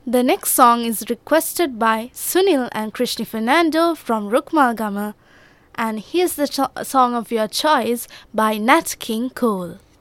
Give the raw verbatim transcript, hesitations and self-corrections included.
The next song is requested by Sunil and Krishni Fernando from Rukmalgama, and here's the cho- song of your choice by Nat King Cole.